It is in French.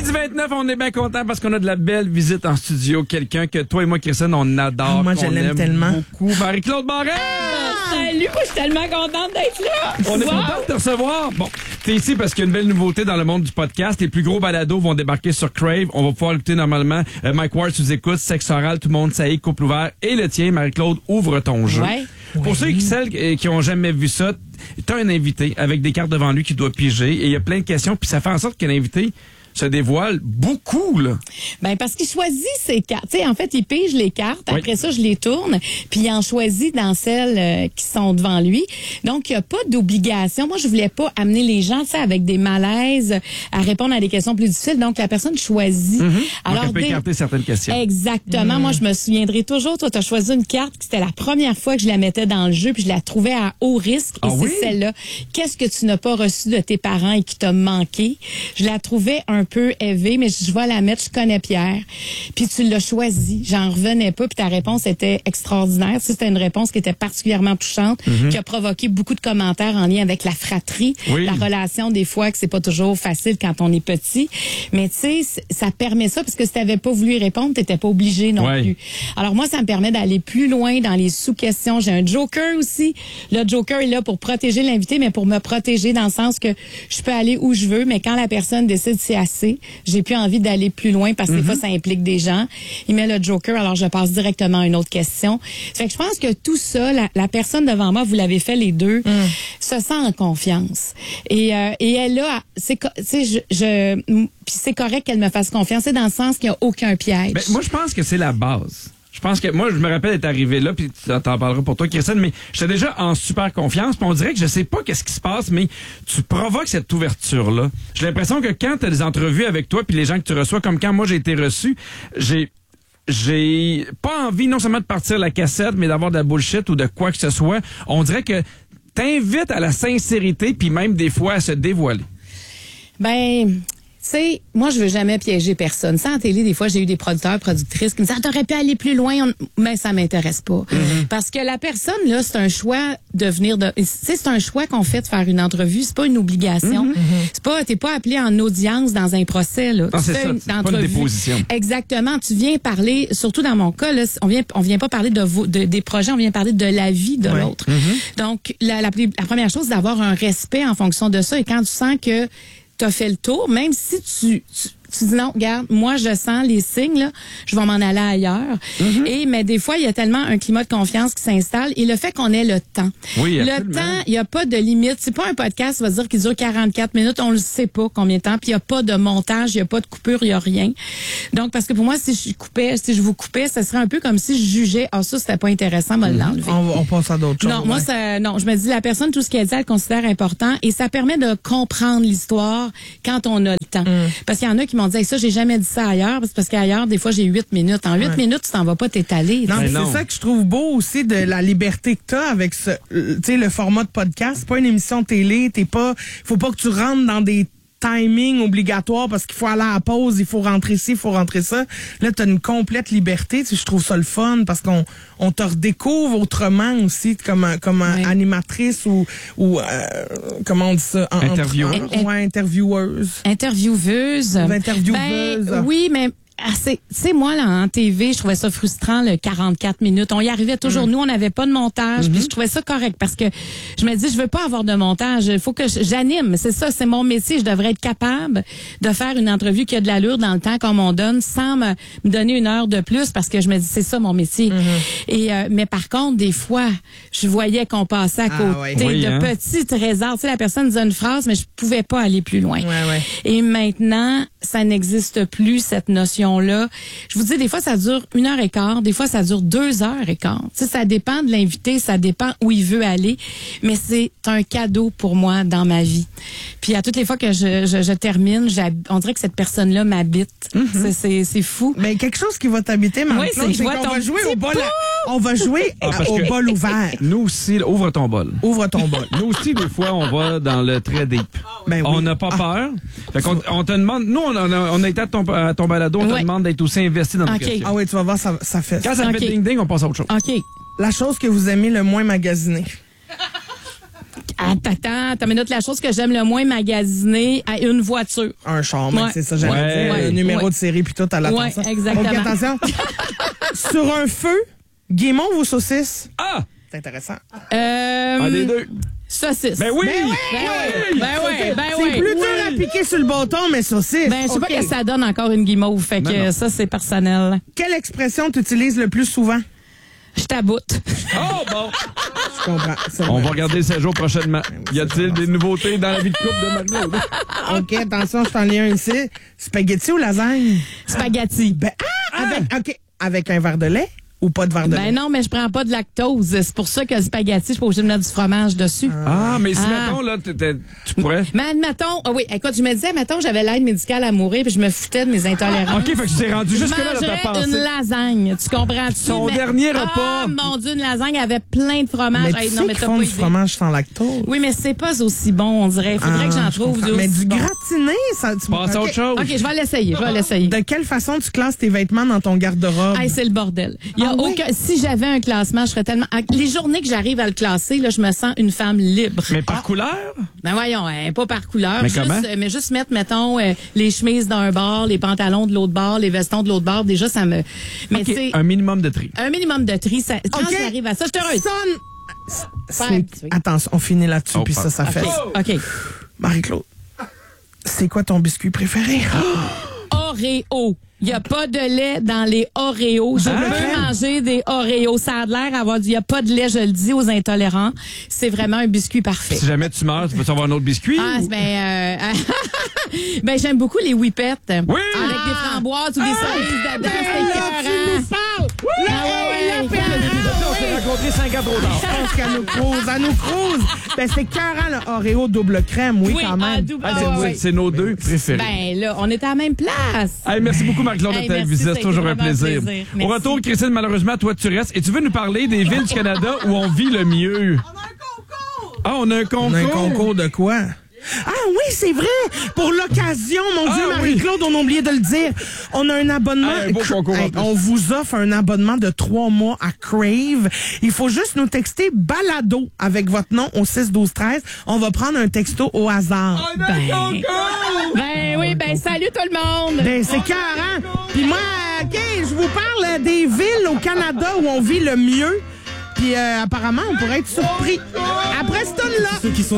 29, on est bien content parce qu'on a de la belle visite en studio. Quelqu'un que toi et moi, Kirsten, on adore. Moi, je l'aime tellement. Beaucoup. Marie-Claude Barrette! Salut, moi, je suis tellement contente d'être là. On est content de te recevoir. Bon, t'es ici parce qu'il y a une belle nouveauté dans le monde du podcast. Les plus gros balados vont débarquer sur Crave. On va pouvoir écouter normalement. Mike Ward sous écoute, Sexe oral, tout le monde, ça y est, couple ouvert. Et le tien, Marie-Claude, ouvre ton jeu. Ouais. Pour ceux qui ont jamais vu ça, t'as un invité avec des cartes devant lui qui doit piger et il y a plein de questions puis ça fait en sorte que l'invité se dévoile beaucoup, là. Ben, parce qu'il choisit ses cartes. Tu sais, en fait, il pige les cartes. Oui. Après ça, je les tourne. Puis il en choisit dans celles qui sont devant lui. Donc, il n'y a pas d'obligation. Moi, je voulais pas amener les gens, tu sais, avec des malaises à répondre à des questions plus difficiles. Donc, la personne choisit. Alors, on peut écarter certaines questions. Exactement. Moi, je me souviendrai toujours. Toi, tu as choisi une carte qui c'était la première fois que je la mettais dans le jeu. Puis je la trouvais à haut risque. Et c'est celle-là. Qu'est-ce que tu n'as pas reçu de tes parents et qui t'a manqué? Je la trouvais un peu élevée, mais je vais la mettre, je connais Pierre. Puis tu l'as choisi, j'en revenais pas, puis ta réponse était extraordinaire. C'était une réponse qui était particulièrement touchante, qui a provoqué beaucoup de commentaires en lien avec la fratrie, la relation des fois que c'est pas toujours facile quand on est petit. Mais tu sais, ça permet ça, parce que si t'avais pas voulu y répondre, t'étais pas obligé non plus. Alors moi, ça me permet d'aller plus loin dans les sous-questions. J'ai un joker aussi. Le joker est là pour protéger l'invité, mais pour me protéger dans le sens que je peux aller où je veux, mais quand la personne décide c'est assez, j'ai plus envie d'aller plus loin parce que des fois, ça implique des gens. Il met le joker, alors je passe directement à une autre question. Fait que je pense que tout ça, la personne devant moi, vous l'avez fait les deux, se sent en confiance. Et elle a, puis c'est correct qu'elle me fasse confiance. C'est dans le sens qu'il n'y a aucun piège. Ben, moi, je pense que c'est la base. Je pense que moi, je me rappelle d'être arrivé là, puis t'en parleras pour toi, Kirsten, mais j'étais déjà en super confiance, puis on dirait que je sais pas qu'est-ce qui se passe, mais tu provoques cette ouverture-là. J'ai l'impression que quand t'as des entrevues avec toi, puis les gens que tu reçois, comme quand moi j'ai été reçu, j'ai pas envie non seulement de partir la cassette, mais d'avoir de la bullshit ou de quoi que ce soit. On dirait que t'invites à la sincérité, puis même des fois à se dévoiler. Ben... Tu sais, moi, je veux jamais piéger personne. Ça, en télé, des fois, j'ai eu des producteurs, productrices qui me disent « Ah, t'aurais pu aller plus loin. » Mais ça m'intéresse pas. Parce que la personne, là, c'est un choix de venir de... Tu sais, c'est un choix qu'on fait de faire une entrevue. C'est pas une obligation. C'est pas... T'es pas appelé en audience dans un procès, là. Non, c'est ça. C'est pas une déposition. Exactement. Tu viens parler, surtout dans mon cas, là, on vient pas parler des projets, on vient parler de la vie de l'autre. Donc, la première chose, c'est d'avoir un respect en fonction de ça. Et quand tu sens que t'as fait le tour, même si tu dis non, regarde, moi je sens les signes là, je vais m'en aller ailleurs. Mais des fois il y a tellement un climat de confiance qui s'installe et le fait qu'on ait le temps. Oui, le temps, il y a pas de limite. C'est pas un podcast, on va dire qu'il dure 44 minutes, on le sait pas combien de temps, puis il y a pas de montage, il y a pas de coupure, il y a rien. Donc parce que pour moi si je vous coupais, ça serait un peu comme si je jugeais ça c'était pas intéressant, moi l'enlever. On passe à d'autres choses. Non, moi je me dis la personne tout ce qu'elle dit, elle considère important et ça permet de comprendre l'histoire quand on a le temps. Parce qu'il y en a qui m'ont dit ça, j'ai jamais dit ça ailleurs, parce qu'ailleurs, des fois, j'ai 8 minutes. En 8 minutes, tu t'en vas pas t'étaler. Non, mais c'est ça que je trouve beau aussi de la liberté que t'as avec le format de podcast. C'est pas une émission de télé, faut pas que tu rentres dans des timing obligatoire parce qu'il faut aller à la pause, il faut rentrer ci, il faut rentrer ça. Là, t'as une complète liberté. Je trouve ça le fun parce qu'on te redécouvre autrement aussi comme animatrice ou comment on dit ça? Intervieweuse. Intervieweuse. Ben, oui, mais tu sais, moi, là, en TV, je trouvais ça frustrant, le 44 minutes. On y arrivait toujours. Nous, on n'avait pas de montage. Puis je trouvais ça correct parce que je me dis, je veux pas avoir de montage. Il faut que j'anime. C'est ça, c'est mon métier. Je devrais être capable de faire une entrevue qui a de l'allure dans le temps qu'on m'en donne sans me donner une heure de plus parce que je me dis, c'est ça mon métier. Et mais par contre, des fois, je voyais qu'on passait à côté de petits trésors. Tu sais, la personne disait une phrase, mais je pouvais pas aller plus loin. Et maintenant, ça n'existe plus, cette notion-là. Je vous dis, des fois, ça dure 1h15, des fois, ça dure 2h15. Tu sais, ça dépend de l'invité, ça dépend où il veut aller, mais c'est un cadeau pour moi dans ma vie. Puis à toutes les fois que je termine, on dirait que cette personne-là m'habite. C'est fou. Mais quelque chose qui va t'habiter, Marie-Claude, c'est qu'on va jouer au bol. On va jouer au bol ouvert. Nous aussi, ouvre ton bol. Ouvre ton bol. Nous aussi, des fois, on va dans le très deep. Ben oui. On n'a pas peur. Fait qu'on on te demande, nous, on a été à ton balado, on te demande d'être aussi investi dans nos questions. Ah oui, tu vas voir, ça fait. Quand ça fait ding-ding, on passe à autre chose. OK. La chose que vous aimez le moins magasiner. Attends, t'as minute la chose que j'aime le moins magasiner à une voiture. Un char, mais Ouais. c'est ça, j'allais dire. Ouais. Le numéro de série, puis tout, à l'attention. Ouais, exactement. OK, attention. Sur un feu, guimauve ou saucisse? Ah! C'est intéressant. Un des deux. Saucisse. Ben oui! C'est plus dur à piquer sur le bâton, mais saucisse. Ben, je sais pas OK. que ça donne encore une guimauve. Fait que non. ça, c'est personnel. Quelle expression tu utilises le plus souvent? Je taboute. Oh, bon! Je comprends. C'est On vrai. va regarder le séjour prochainement. Y a-t-il des nouveautés dans la vie de couple de Marie-Claude? OK, attention, je t'en lis un ici. Spaghetti ou lasagne? Spaghetti. Ben, avec un verre de lait ou pas de verre de lait? Ben non, mais je prends pas de lactose. C'est pour ça que le spaghetti, je suis pas obligée de mettre du fromage dessus. Ah, mais si, Ah. mettons, là, tu pourrais. Mais admettons, oui, écoute, je me disais, mettons, j'avais l'aide médicale à mourir puis je me foutais de mes intolérances. OK, fait que tu t'es rendu Je jusque-là dans ta mangerais pensée. une lasagne, tu comprends-tu? Ton dernier repas. Ah, mon Dieu, une lasagne avec plein de fromage. Mais tu Hey, sais non, mais qu'ils t'as font pas du idée. fromage sans lactose. Oui, mais c'est pas aussi bon, on dirait. Il faudrait que j'en je trouve comprends. du Mais aussi du bon. gratiné, ça... Passe à OK. autre chose. OK, je vais l'essayer, De quelle façon tu classes tes vêtements dans ton garde-robe? Hey, c'est le bordel. Il y a Ah oui? aucun. Si j'avais un classement, je serais tellement. Les journées que j'arrive à le classer, là, je me sens une femme libre. Mais par couleur? Ben voyons, pas par couleur. Mais juste, comment? mais juste mettre, mettons, les chemises d'un bord, les pantalons de l'autre bord, les vestons de l'autre bord. Déjà, ça me. Mais OK, tu sais, un minimum de tri. un minimum de tri. Ça, quand OK. j'arrive à ça, je te heureuse. C'est- Attention, on finit là-dessus, Oh, puis ça fait. OK. Marie-Claude, c'est quoi ton biscuit préféré? Oreo. Il n'y a pas de lait dans les Oreos. Je veux manger des Oreos. Ça a l'air d'avoir il n'y a pas de lait, je le dis aux intolérants. C'est vraiment un biscuit parfait. Si jamais tu meurs, tu veux avoir un autre biscuit? Ah, ben j'aime beaucoup les whippets. Oui! Avec des framboises ou des cerises dedans. C'est écœurant. Ah ouais, ouais. On s'est rencontrés 5 ans trop tard. Je pense qu'à nous Cruz. Ben, c'est écœurant, le Oreo double crème, oui, Oui, quand même. double- Ah, ah, ouais. c'est nos deux préférés. Ben là, on est à la même place. Hey, merci beaucoup, Marie-Claude, de Hey, ta merci, visite. ça a C'est toujours été un vraiment plaisir. un plaisir. Au Merci. retour, Christine, malheureusement, toi, tu restes. Et tu veux nous parler des villes du Canada où on vit le mieux? Ah, on a un concours. On a un concours de quoi? Ah oui, c'est vrai! Pour l'occasion, mon Dieu, Marie-Claude, on a oublié de le dire. On a un abonnement. Ah, un beau concours en plus. On vous offre un abonnement de 3 mois à Crave. Il faut juste nous texter balado avec votre nom au 6-12-13. On va prendre un texto au hasard. On a un concours! Ben oui, ben salut tout le monde. Ben, c'est carré. Puis moi, OK, je vous parle des villes au Canada où on vit le mieux. Puis apparemment, on pourrait être surpris. Après ce tune-là. Ceux qui sont